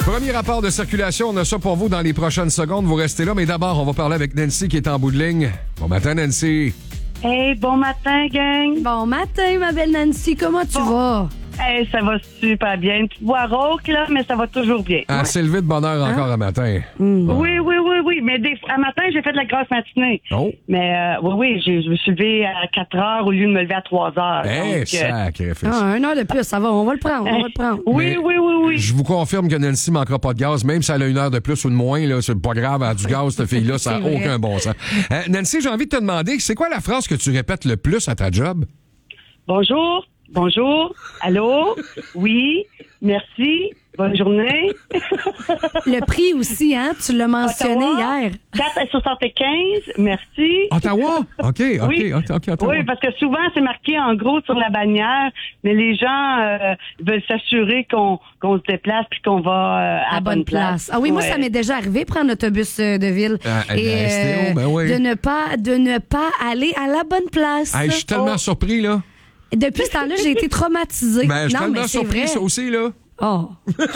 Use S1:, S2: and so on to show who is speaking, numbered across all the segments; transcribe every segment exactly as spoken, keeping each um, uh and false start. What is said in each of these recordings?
S1: Premier rapport de circulation, on a ça pour vous dans les prochaines secondes. Vous restez là, mais d'abord, on va parler avec Nancy qui est en bout de ligne. Bon matin, Nancy.
S2: Hey, bon matin, gang.
S3: Bon matin, ma belle Nancy. Comment tu bon. vas?
S2: Hey, ça va super bien. Une petite voix rauque, là, mais ça va toujours bien.
S1: Ah, ouais. C'est levé de bonne heure hein? encore à matin.
S2: Mm. Oui, oui, oui, oui. Mais des, à matin, j'ai fait de la grasse matinée. Oh. Mais euh, oui, oui, j'ai, je me suis levé à quatre heures au lieu de me lever à trois heures.
S1: Eh, donc, sacrifice.
S3: Ah, une heure de plus, ça va. On va le prendre, on va le prendre.
S2: Oui, mais oui, oui, oui.
S1: Je vous confirme que Nancy manquera pas de gaz, même si elle a une heure de plus ou de moins, là, c'est pas grave, elle a du gaz, cette fille-là, ça n'a aucun bon sens. Euh, Nancy, j'ai envie de te demander, c'est quoi la phrase que tu répètes le plus à ta job?
S2: Bonjour. Bonjour, allô, oui, merci, bonne journée.
S3: Le prix aussi, hein, tu l'as mentionné
S2: Ottawa,
S3: hier.
S2: quatre soixante-quinze, merci.
S1: Ottawa? OK, OK,
S2: oui.
S1: OK, OK, Ottawa.
S2: Oui, parce que souvent, c'est marqué en gros sur la bannière, mais les gens euh, veulent s'assurer qu'on, qu'on se déplace puis qu'on va euh, à, à bonne place. place.
S3: Ah oui, ouais. Moi, ça m'est déjà arrivé prendre l'autobus de ville
S1: ah,
S3: et
S1: ben,
S3: euh,
S1: ben oui.
S3: de ne pas de ne pas aller à la bonne place.
S1: Ah, je suis tellement
S2: oh.
S1: surpris, là.
S3: Depuis ce temps-là, j'ai été traumatisée.
S1: Ben, je suis
S3: non,
S1: tellement
S3: mais c'est
S1: surpris,
S3: vrai.
S1: ça aussi, là.
S3: Oh.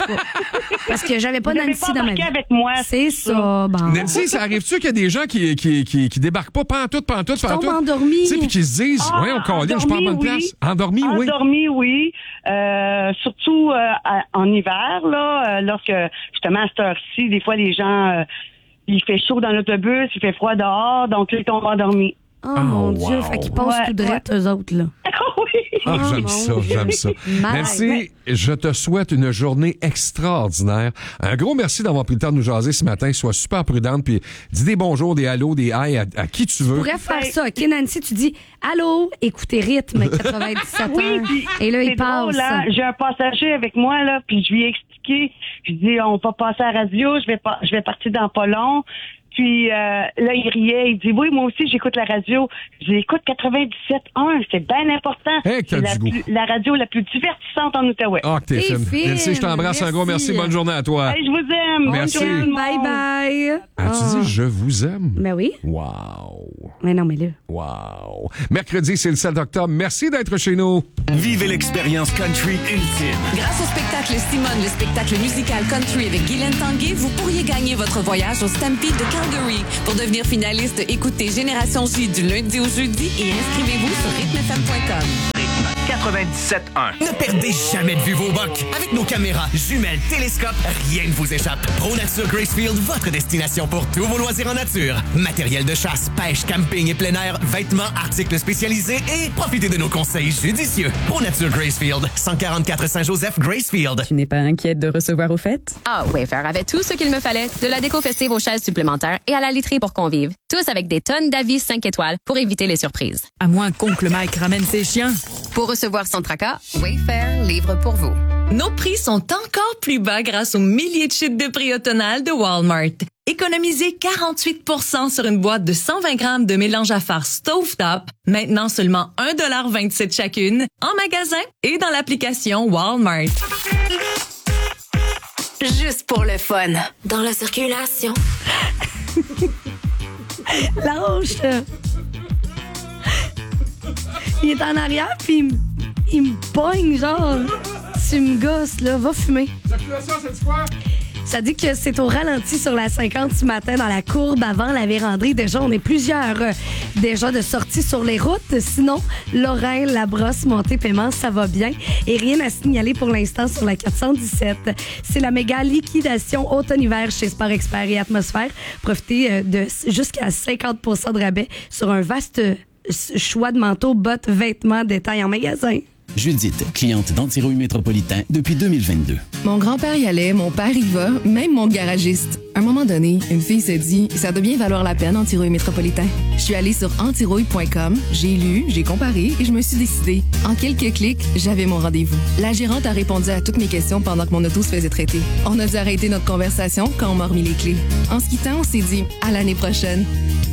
S3: Parce que j'avais pas
S2: Vous
S3: Nancy
S2: pas
S3: dans ma vie.
S2: avec moi.
S3: C'est ça. Bon.
S1: Nancy, ça arrive-tu qu'il y a des gens qui, qui, qui, qui débarquent pas pantoute, pantoute, pantoute?
S3: Qui tombent endormis.
S1: Tu sais, puis qui se disent,
S2: ah,
S1: ouais, on colline, je suis pas en bonne
S2: oui.
S1: place. Endormis, oui.
S2: Endormis, oui. Euh, surtout euh, à, en hiver, là, euh, lorsque, justement, à cette heure-ci, des fois, les gens, euh, il fait chaud dans l'autobus, il fait froid dehors, donc là, ils tombent endormis.
S3: Oh, oh mon wow. Dieu, fait qu'ils passent
S2: ouais,
S3: tout droit,
S2: ouais.
S3: eux autres, là.
S2: Oui.
S1: Ah, oh, j'aime ça,
S3: Dieu.
S1: j'aime ça. Merci, je te souhaite une journée extraordinaire. Un gros merci d'avoir pris le temps de nous jaser ce matin. Sois super prudente, puis dis des bonjours, des allos, des hi à, à qui tu veux.
S3: Tu pourrais faire ça, OK, Nancy? Tu dis allô, écoutez rythme, quatre-vingt-dix-sept
S2: oui,
S3: heures.
S2: Puis,
S3: et là, il passe.
S2: Drôle, hein? J'ai un passager avec moi, là, puis je lui ai expliqué. Je dis, on va passer à la radio, je vais, pas, je vais partir dans pas long. Puis euh, là, il riait, il dit, oui, moi aussi, j'écoute la radio. J'écoute quatre-vingt-dix-sept un, c'est bien important.
S1: Hey,
S2: c'est la, plus, la radio la plus divertissante en Outaouais.
S1: Ah, oh, que t'es fine. Nancy, je t'embrasse merci. Un gros merci. Bonne journée à toi.
S2: Hey, je vous aime.
S1: Merci.
S2: Bonne journée,
S3: bye bye.
S1: As-tu oh. dit je vous aime?
S3: Ben oui.
S1: Wow.
S3: Mais non, mais là.
S1: Wow. Mercredi, c'est le sept octobre. Merci d'être chez nous.
S4: Vivez l'expérience country ultime.
S5: Grâce au spectacle Simone, le spectacle musical country avec Guylaine Tanguay, vous pourriez gagner votre voyage au Stampede de Calgary. Pour devenir finaliste, écoutez Génération J du lundi au jeudi et inscrivez-vous sur rythme f m point com.
S4: Rythme quatre-vingt-dix-sept un.
S6: Ne perdez jamais de vue vos bocs. Avec nos caméras, jumelles, télescopes, rien ne vous échappe. Pro Nature Gracefield, votre destination pour tous vos loisirs en nature. Matériel de chasse, pêche, camping et plein air, vêtements, articles spécialisés et profitez de nos conseils judicieux. Pro Nature Gracefield, cent quarante-quatre Saint-Joseph, Gracefield.
S7: Tu n'es pas inquiète de recevoir aux fêtes?
S8: Ah, Wayfair avait tout ce qu'il me fallait. De la déco festive aux chaises supplémentaires et à la literie pour convives. Tous avec des tonnes d'avis cinq étoiles pour éviter les surprises.
S7: À moins qu'oncle Mike ramène ses chiens.
S8: Pour recevoir son tracas, Wayfair livre pour vous.
S9: Nos prix sont encore plus bas grâce aux milliers de chutes de prix automnales de Walmart. Économisez quarante-huit pour cent sur une boîte de cent vingt grammes de mélange à farce Stovetop, maintenant seulement un dollar vingt-sept chacune, en magasin et dans l'application Walmart.
S5: Juste pour le fun. Dans la circulation.
S3: Lâche! Il est en arrière, puis il, il me pogne, genre. Tu me gosses, là. Va fumer.
S1: Circulation, ça dit quoi?
S3: Ça dit que c'est au ralenti sur la cinquante ce matin dans la courbe avant la véranderie. Déjà, on est plusieurs euh, déjà de sorties sur les routes. Sinon, Lorrain, La Brosse, Montée-Paiement, ça va bien. Et rien à signaler pour l'instant sur la quatre cent dix-sept. C'est la méga liquidation automne-hiver chez Sport Expert et Atmosphère. Profitez euh, de jusqu'à cinquante pour cent de rabais sur un vaste euh, choix de manteaux, bottes, vêtements, détails en magasin.
S10: Judith, cliente d'Antirouille Métropolitain depuis deux mille vingt-deux.
S11: Mon grand-père y allait, mon père y va, même mon garagiste. À un moment donné, une fille s'est dit « Ça doit bien valoir la peine, Antirouille Métropolitain ». Je suis allée sur antirouille point com, j'ai lu, j'ai comparé et je me suis décidée. En quelques clics, j'avais mon rendez-vous. La gérante a répondu à toutes mes questions pendant que mon auto se faisait traiter. On a dû arrêter notre conversation quand on m'a remis les clés. En se quittant, on s'est dit « À l'année prochaine ».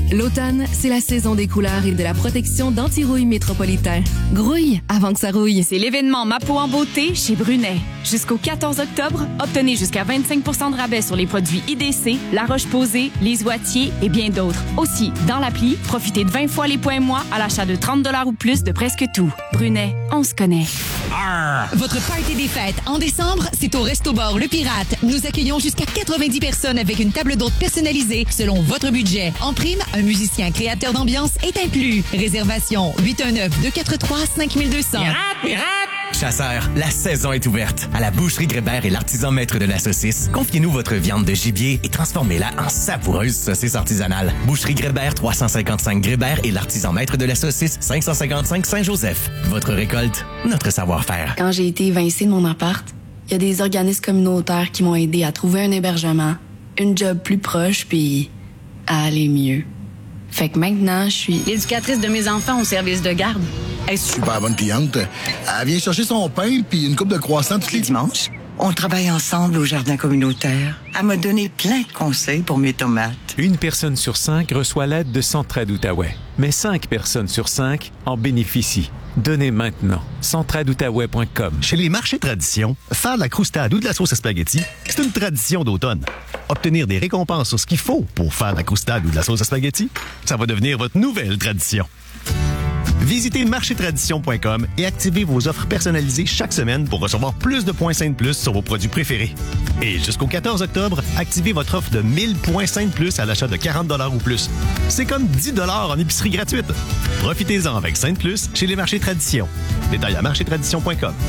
S11: L'automne, c'est la saison des couleurs et de la protection d'Antirouille Métropolitain. Grouille avant que ça rouille.
S12: C'est l'événement Ma peau en beauté chez Brunet. Jusqu'au quatorze octobre, obtenez jusqu'à vingt-cinq pour cent de rabais sur les produits I D C, La Roche-Posay, Les Oitiers et bien d'autres. Aussi, dans l'appli, profitez de vingt fois les points mois à l'achat de trente dollars ou plus de presque tout. Brunet, on se connaît.
S13: Arr! Votre party des fêtes en décembre, c'est au Resto-Bar Le Pirate. Nous accueillons jusqu'à quatre-vingt-dix personnes avec une table d'hôte personnalisée selon votre budget. En prime, un musicien créateur d'ambiance est inclus. Réservation huit un neuf, deux quatre trois, cinq deux zéro zéro.
S6: Pirate, pirate! Chasseurs, la saison est ouverte. À la boucherie Grébert et l'artisan maître de la saucisse, confiez-nous votre viande de gibier et transformez-la en savoureuse saucisse artisanale. Boucherie Grébert, trois cent cinquante-cinq Grébert et l'artisan maître de la saucisse, cinq cent cinquante-cinq Saint-Joseph. Votre récolte, notre savoir-faire.
S14: Quand j'ai été évincée de mon appart, il y a des organismes communautaires qui m'ont aidé à trouver un hébergement, une job plus proche, puis à aller mieux. Fait que maintenant, je suis
S15: l'éducatrice de mes enfants au service de garde.
S16: Super bonne cliente. Elle vient chercher son pain puis une coupe de croissants tous les dimanches.
S17: On travaille ensemble au jardin communautaire. Elle m'a donné plein de conseils pour mes tomates.
S18: Une personne sur cinq reçoit l'aide de Centraide Outaouais. Mais cinq personnes sur cinq en bénéficient. Donnez maintenant. centraide outaouais point com.
S19: Chez les marchés tradition, faire de la croustade ou de la sauce à spaghetti, c'est une tradition d'automne. Obtenir des récompenses sur ce qu'il faut pour faire de la croustade ou de la sauce à spaghetti, ça va devenir votre nouvelle tradition. Visitez marché tradition point com et activez vos offres personnalisées chaque semaine pour recevoir plus de points Saint de plus sur vos produits préférés. Et jusqu'au quatorze octobre, activez votre offre de mille points Saint de plus à l'achat de quarante dollars ou plus. C'est comme dix dollars en épicerie gratuite. Profitez-en avec Saint de plus chez les marchés tradition. Détail à marché tradition point com.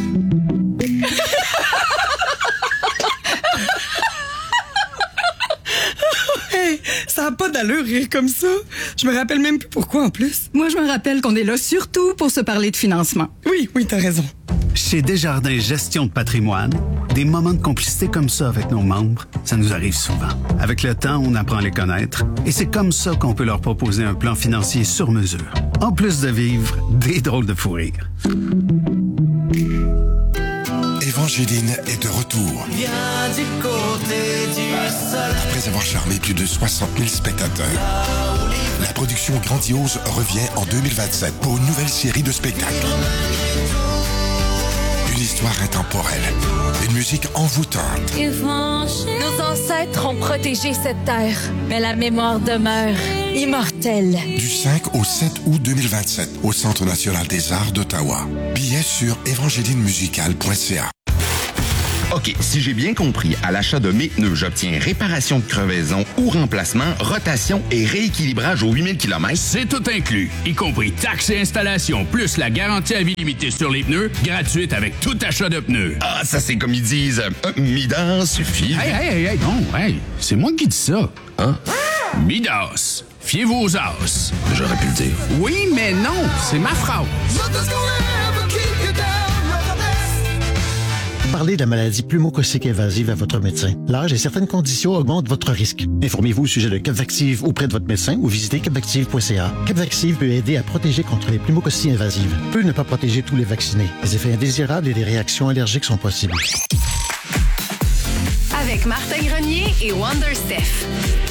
S20: Hey, ça n'a pas d'allure rire comme ça. Je me rappelle même plus pourquoi en plus.
S21: Moi, je me rappelle qu'on est là surtout pour se parler de financement.
S20: Oui, oui, t'as raison.
S22: Chez Desjardins Gestion de patrimoine, des moments de complicité comme ça avec nos membres, ça nous arrive souvent. Avec le temps, on apprend à les connaître et c'est comme ça qu'on peut leur proposer un plan financier sur mesure. En plus de vivre des drôles de fou rire.
S23: Évangéline est de retour.
S24: Viens du côté du soleil.
S23: Après avoir charmé plus de soixante mille spectateurs, la production grandiose revient en deux mille vingt-sept pour une nouvelle série de spectacles. Une histoire intemporelle, une musique envoûtante.
S25: Nos ancêtres ont protégé cette terre, mais la mémoire demeure immortelle.
S23: Du cinq au sept août deux mille vingt-sept, au Centre national des arts d'Ottawa. Billets sur évangéline musicale point c a.
S26: OK, si j'ai bien compris, à l'achat de mes pneus, j'obtiens réparation de crevaison ou remplacement, rotation et rééquilibrage aux huit mille kilomètres.
S27: C'est tout inclus, y compris taxes et installation, plus la garantie à vie limitée sur les pneus, gratuite avec tout achat de pneus.
S26: Ah, ça c'est comme ils disent, euh, Midas suffit.
S27: Hey, hey, hey, hey, non, hey, c'est moi qui dis ça. Hein? Midas, fiez-vous aux as.
S26: J'aurais pu le dire.
S27: Oui, mais non, c'est ma phrase.
S28: Parlez de la maladie pneumococcique invasive à votre médecin. L'âge et certaines conditions augmentent votre risque. Informez-vous au sujet de Capvaxive auprès de votre médecin ou visitez capvaxive point c a. Capvaxive peut aider à protéger contre les pneumococcies invasives. Peut ne pas protéger tous les vaccinés. Des effets indésirables et des réactions allergiques sont possibles.
S13: Avec Martin Grenier et Wonder Steph.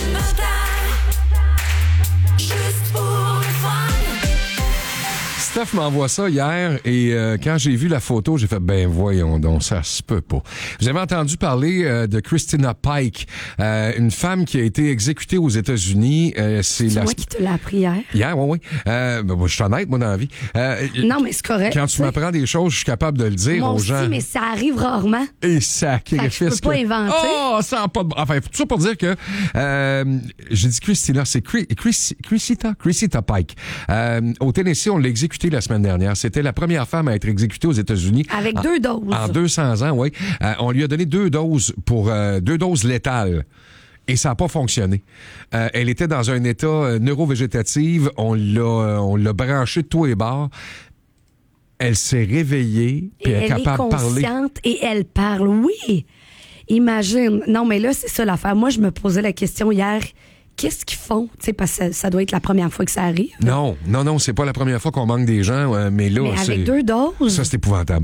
S1: Steph m'envoie ça hier et euh, quand j'ai vu la photo, j'ai fait ben voyons donc, ça se peut pas. Vous avez entendu parler euh, de Christina Pike, euh, une femme qui a été exécutée aux États-Unis. Euh, c'est
S3: c'est
S1: la...
S3: moi qui te l'ai appris hier.
S1: Hier, oui, oui. Euh, ben, moi, je suis honnête, moi, dans la vie. Euh,
S3: Non, mais c'est correct.
S1: Quand tu m'apprends des choses, je suis capable de le dire
S3: Moi
S1: aux
S3: aussi,
S1: gens.
S3: mais ça arrive rarement.
S1: Et sacrifice.
S3: Fait que je peux pas inventer.
S1: Oh, ça n'a pas de... Enfin, tout ça pour dire que euh, j'ai dit Christina, c'est Chris... Chris... Chrisita, Chrisita Pike. Euh, au Tennessee, on l'a exécutée la semaine dernière. C'était la première femme à être exécutée aux États-Unis.
S3: Avec
S1: en,
S3: deux doses.
S1: En deux cents ans, oui. Euh, on lui a donné deux doses pour euh, deux doses létales. Et ça n'a pas fonctionné. Euh, elle était dans un état euh, neurovégétatif. On l'a, euh, on l'a branché de tous les bords. Elle s'est réveillée, puis elle est capable de parler.
S3: Elle est consciente et elle parle, oui. Imagine. Non, mais là, c'est ça l'affaire. Moi, je me posais la question hier. Qu'est-ce qu'ils font? Tu sais, parce que ça, ça doit être la première fois que ça arrive.
S1: Non, non, non, c'est pas la première fois qu'on manque des gens, euh, mais là,
S3: mais
S1: c'est...
S3: avec deux doses?
S1: Ça, c'est épouvantable.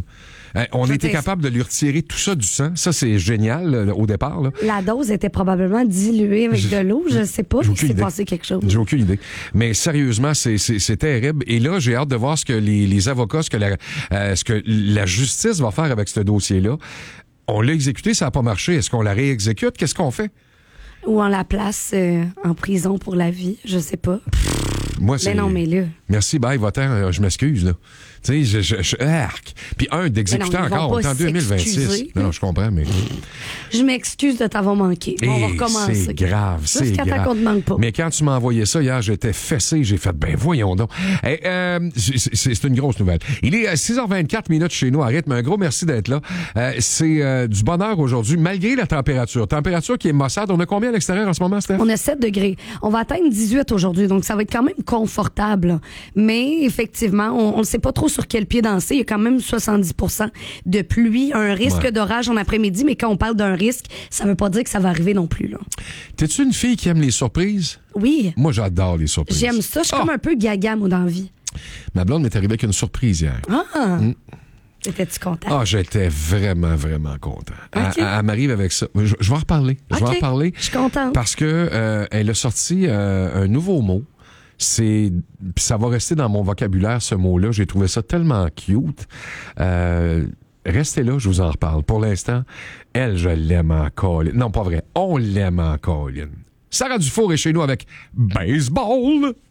S1: Euh, on a été capable de lui retirer tout ça du sang. Ça, c'est génial là, au départ. Là.
S3: La dose était probablement diluée avec
S1: J'ai-
S3: de l'eau. Je sais pas.
S1: J'ai
S3: Il
S1: aucune
S3: s'est
S1: idée.
S3: passé quelque chose.
S1: J'ai aucune idée. Mais sérieusement, c'est, c'est, c'est terrible. Et là, j'ai hâte de voir ce que les, les avocats, ce que, la, euh, ce que la justice va faire avec ce dossier-là. On l'a exécuté, ça n'a pas marché. Est-ce qu'on la réexécute? Qu'est-ce qu'on fait?
S3: Ou on la place euh, en prison pour la vie. Je sais pas.
S1: Moi, c'est...
S3: Mais non, mais là.
S1: Merci, bye, va-t'en, je m'excuse, là. Tu sais, je, je, je, arc. Puis un, d'exécuter
S3: Mais non, ils vont
S1: encore,
S3: pas
S1: on est en deux mille vingt-six.
S3: s'excuser.
S1: Non, non, je comprends, mais...
S3: Je m'excuse de t'avoir manqué. On va
S1: Hey,
S3: recommencer.
S1: c'est grave, c'est
S3: Jusqu'à temps
S1: grave.
S3: qu'on te manque pas.
S1: Mais quand tu m'as envoyé ça hier, j'étais fessé, j'ai fait, ben voyons donc. Hey, euh, c'est, c'est, c'est une grosse nouvelle. Il est à six heures vingt-quatre minutes chez nous à rythme. Un gros merci d'être là. Euh, c'est euh, du bonheur aujourd'hui, malgré la température. Température qui est maussade. On a combien à l'extérieur en ce moment, Steph?
S3: On a sept degrés. On va atteindre dix-huit aujourd'hui, donc ça va être quand même confortable. Mais effectivement, on ne sait pas trop sur quel pied danser. Il y a quand même soixante-dix pour cent de pluie, un risque
S1: Ouais.
S3: d'orage en après-midi, mais quand on parle d'un risque, ça veut pas dire que ça va arriver non plus. Là.
S1: T'es-tu une fille qui aime les surprises?
S3: Oui.
S1: Moi, j'adore les surprises.
S3: J'aime ça. Je suis comme un peu gaga, moi, dans la vie.
S1: Ma blonde m'est arrivée avec une surprise hier.
S3: Ah!
S1: Mm.
S3: Étais-tu content?
S1: Ah, j'étais vraiment, vraiment content. Elle,
S3: Ok.
S1: elle- elle m'arrive avec ça. Je, je vais en reparler. Je vais en
S3: Ok.
S1: reparler.
S3: Je suis contente.
S1: Parce que euh, elle a sorti euh, un nouveau mot. C'est, puis ça va rester dans mon vocabulaire, ce mot-là. J'ai trouvé ça tellement cute. Euh, restez là, je vous en reparle. Pour l'instant, elle, je l'aime encore. Non, pas vrai. On l'aime encore. Sarah Dufour est chez nous avec Baseball.